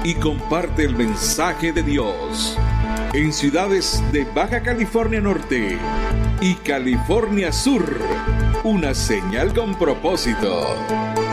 y comparte el mensaje de Dios. En ciudades de Baja California Norte y California Sur, una señal con propósito.